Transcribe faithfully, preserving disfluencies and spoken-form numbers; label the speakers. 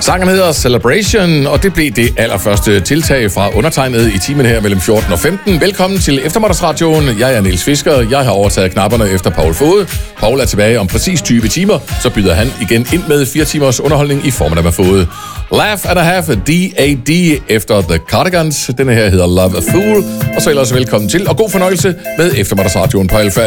Speaker 1: Sangen hedder Celebration, og det blev det allerførste tiltag fra undertegnet i timen her mellem fjorten og femten. Velkommen til Eftermiddagsradioen. Jeg er Niels Fisker. Jeg har overtaget knapperne efter Paul Fode. Paul er tilbage om præcis tyve timer. Så byder han igen ind med fire timers underholdning i formiddag med Fode. Laugh and a Half, D A D efter The Cardigans. Denne her hedder Love a Fool. Og så ellers velkommen til, og god fornøjelse med Eftermiddagsradioen på Alfa.